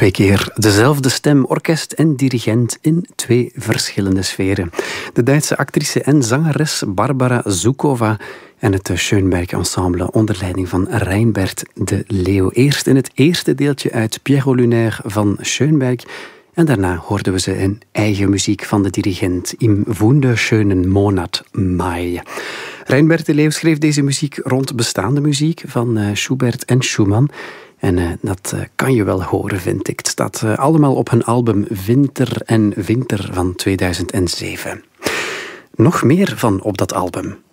2 keer dezelfde stem, orkest en dirigent in 2 verschillende sferen. De Duitse actrice en zangeres Barbara Zukova en het Schönberg Ensemble onder leiding van Reinbert de Leeuw. Eerst in het eerste deeltje uit Pierrot Lunaire van Schönberg en daarna hoorden we ze in eigen muziek van de dirigent Im wunderschönen Monat Mai. Reinbert de Leeuw schreef deze muziek rond bestaande muziek van Schubert en Schumann. En dat kan je wel horen, vind ik. Het staat allemaal op hun album Winter en Winter van 2007. Nog meer van op dat album.